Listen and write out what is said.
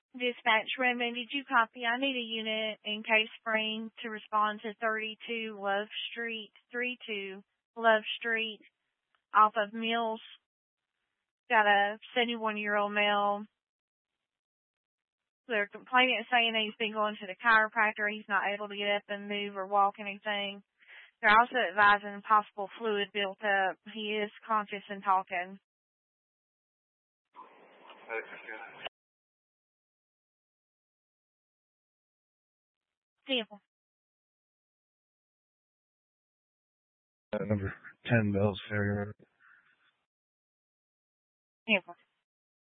Dispatch Redmond, did you copy? I need a unit in Cave Spring to respond to 32 Love Street off of Mills. Got a 71-year-old male. They're complaining, saying that he's been going to the chiropractor. He's not able to get up and move or walk anything. They're also advising possible fluid built up. He is conscious and talking. Sample. Number 10 Bells Ferry Road. Sample.